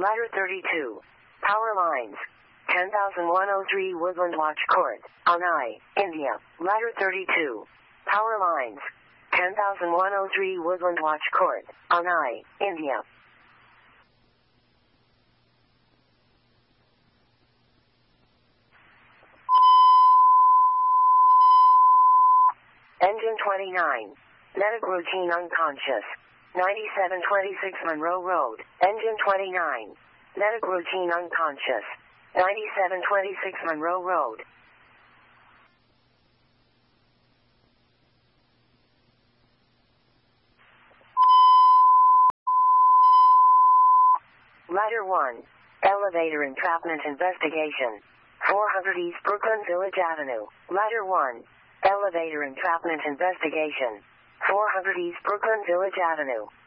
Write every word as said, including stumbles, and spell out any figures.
Ladder thirty-two. Power lines. ten thousand one hundred three Woodland Watch Court, Anai, India. Ladder thirty-two. Power lines. ten thousand one hundred three Woodland Watch Court, Anai, India. Engine twenty-nine. Medic routine unconscious. ninety-seven twenty-six Monroe Road. Engine twenty-nine. Medic routine unconscious. ninety-seven twenty-six Monroe Road. Ladder one. Elevator entrapment investigation. four hundred East Brooklyn Village Avenue. Ladder one. Elevator entrapment investigation. four hundred East Brooklyn Village Avenue.